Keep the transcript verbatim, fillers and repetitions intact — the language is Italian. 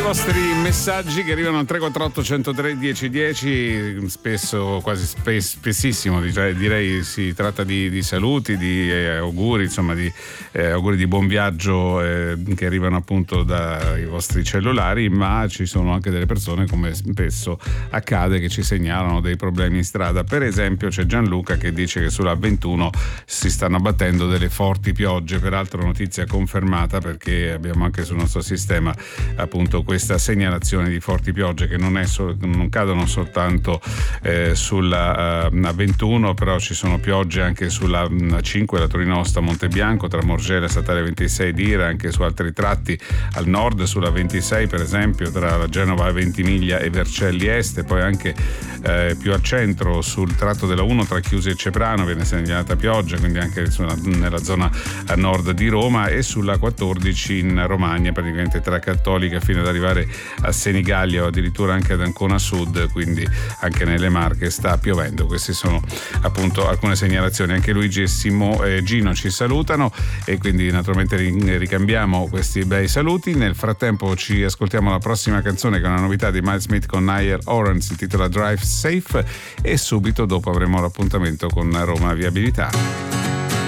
vostri messaggi che arrivano al tre quattro otto uno zero tre uno zero uno zero, spesso, quasi spes, spessissimo direi, direi si tratta di, di saluti, di eh, auguri, insomma di eh, auguri di buon viaggio eh, che arrivano appunto dai vostri cellulari, ma ci sono anche delle persone, come spesso accade, che ci segnalano dei problemi in strada. Per esempio c'è Gianluca che dice che sulla ventuno si stanno abbattendo delle forti piogge, peraltro notizia confermata perché abbiamo anche sul nostro sistema appunto questa segnalazione di forti piogge che non, è so, non cadono soltanto eh, sulla uh, A ventuno, però ci sono piogge anche sulla A cinque, la Torino Aosta Montebianco, tra Morgella e Statale ventisei d'Ira, anche su altri tratti al nord, sulla ventisei per esempio tra la Genova Ventimiglia e Vercelli Est, e poi anche eh, più al centro sul tratto della uno tra Chiusi e Ceprano viene segnalata pioggia, quindi anche sulla, nella zona a nord di Roma, e sulla quattordici in Romagna, praticamente tra Cattolica fino ad arrivare a Senigallia o addirittura anche ad Ancona Sud, quindi anche nelle Marche sta piovendo. Queste sono appunto alcune segnalazioni. Anche Luigi e Simo, eh, Gino ci salutano e quindi naturalmente ricambiamo questi bei saluti. Nel frattempo ci ascoltiamo la prossima canzone, che è una novità di Miles Smith con Niall Horan, si intitola Drive Safe, e subito dopo avremo l'appuntamento con Roma Viabilità.